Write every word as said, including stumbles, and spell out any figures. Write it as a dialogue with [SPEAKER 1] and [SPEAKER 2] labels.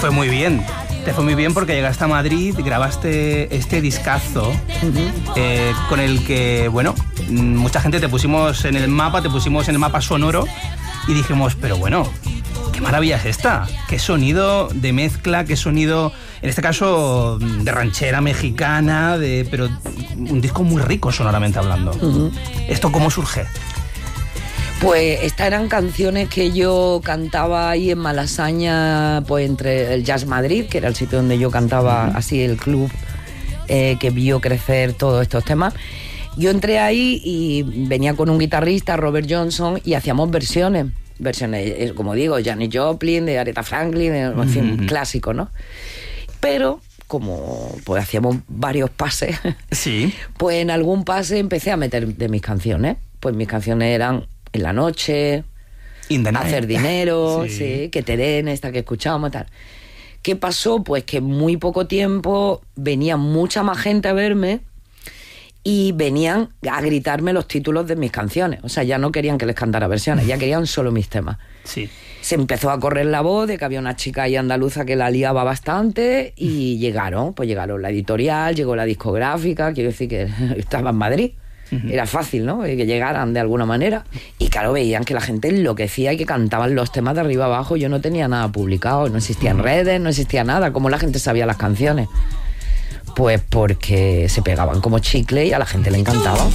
[SPEAKER 1] fue muy bien. Te fue muy bien porque llegaste a Madrid, grabaste este discazo uh-huh. eh, con el que, bueno, mucha gente te pusimos en el mapa, te pusimos en el mapa sonoro y dijimos, pero bueno, qué maravilla es esta, qué sonido de mezcla, qué sonido, en este caso, de ranchera mexicana, de, pero un disco muy rico sonoramente hablando. Uh-huh. ¿Esto cómo surge?
[SPEAKER 2] Pues estas eran canciones que yo cantaba ahí en Malasaña, pues entre el Jazz Madrid, que era el sitio donde yo cantaba, uh-huh. así el club eh, que vio crecer todos estos temas. Yo entré ahí y venía con un guitarrista, Robert Johnson, y hacíamos versiones. Versiones, como digo, Janis Joplin, de Aretha Franklin, de, en fin, uh-huh. clásico, ¿no? Pero como pues hacíamos varios pases,
[SPEAKER 1] sí.
[SPEAKER 2] pues en algún pase empecé a meter de mis canciones. Pues mis canciones eran En la noche, Hacer dinero, sí. sí, Que te den, esta que escuchábamos, tal. ¿Qué pasó? Pues que en muy poco tiempo venía mucha más gente a verme y venían a gritarme los títulos de mis canciones. O sea, ya no querían que les cantara versiones, ya querían solo mis temas.
[SPEAKER 1] Sí.
[SPEAKER 2] Se empezó a correr la voz de que había una chica ahí andaluza que la liaba bastante y llegaron, pues llegaron la editorial, llegó la discográfica, quiero decir que estaba en Madrid. Uh-huh. Era fácil, ¿no? Que llegaran de alguna manera. Y claro, veían que la gente enloquecía y que cantaban los temas de arriba abajo. Yo no tenía nada publicado, no existían uh-huh. redes, no existía nada. ¿Cómo la gente sabía las canciones? Pues porque se pegaban como chicle y a la gente le encantaba.